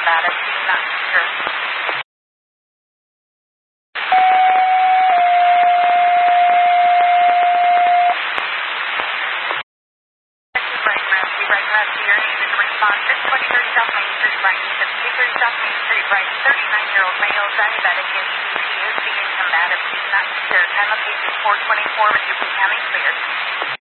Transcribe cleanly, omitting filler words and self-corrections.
combative, do not disturb. Right, Ramsey, your name is response. 2030 South Main Street, right. 2030 South Main Street, right. 39-year-old male, diabetic, HCP, is being combative, do not disturb. Time of patient 424, with your becoming clear.